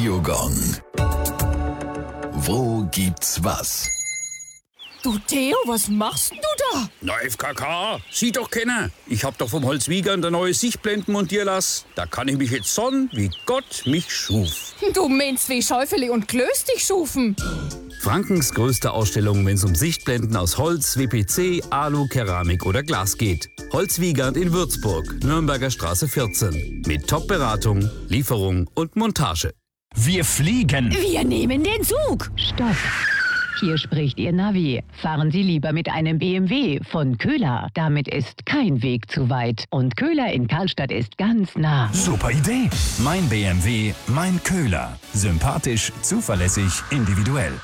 Radiogong. Wo gibt's was? Du Theo, was machst denn du da? Na, FKK, sieh doch keiner. Ich hab doch vom Holzwiegern der neue Sichtblenden montieren lassen. Da kann ich mich jetzt sonnen, wie Gott mich schuf. Du meinst, wie Schäufele und Klöß dich schufen. Frankens größte Ausstellung, wenn es um Sichtblenden aus Holz, WPC, Alu, Keramik oder Glas geht. Holzwiegand in Würzburg, Nürnberger Straße 14. Mit Top-Beratung, Lieferung und Montage. Wir fliegen. Wir nehmen den Zug. Stopp. Hier spricht Ihr Navi. Fahren Sie lieber mit einem BMW von Köhler. Damit ist kein Weg zu weit. Und Köhler in Karlstadt ist ganz nah. Super Idee. Mein BMW, mein Köhler. Sympathisch, zuverlässig, individuell.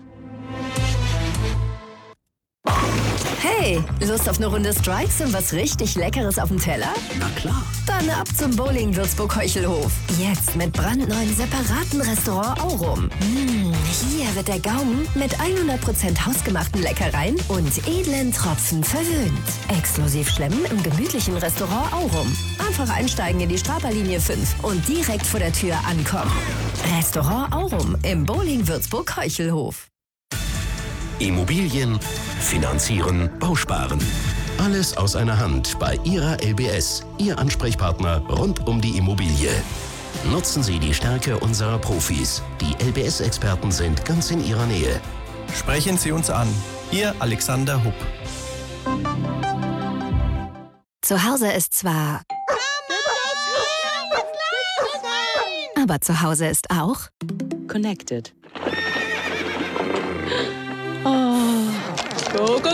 Hey, Lust auf eine Runde Strikes und was richtig Leckeres auf dem Teller? Na klar. Dann ab zum Bowling Würzburg-Heuchelhof. Jetzt mit brandneuen separaten Restaurant Aurum. Hier wird der Gaumen mit 100% hausgemachten Leckereien und edlen Tropfen verwöhnt. Exklusiv schlemmen im gemütlichen Restaurant Aurum. Einfach einsteigen in die Straberlinie 5 und direkt vor der Tür ankommen. Restaurant Aurum im Bowling Würzburg-Heuchelhof. Immobilien, Finanzieren, Bausparen. Alles aus einer Hand bei Ihrer LBS, Ihr Ansprechpartner rund um die Immobilie. Nutzen Sie die Stärke unserer Profis. Die LBS-Experten sind ganz in Ihrer Nähe. Sprechen Sie uns an. Ihr Alexander Hupp. Zu Hause ist zwar... Aber zu Hause ist auch... Connected. Go, go,